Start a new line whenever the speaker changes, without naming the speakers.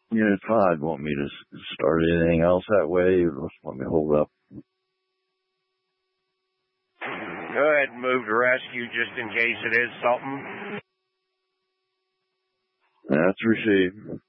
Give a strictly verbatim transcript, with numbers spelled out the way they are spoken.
You know, Todd want me to start anything else that way, or just want me to hold up?
Go ahead and move to rescue just in case it is something.
That's received.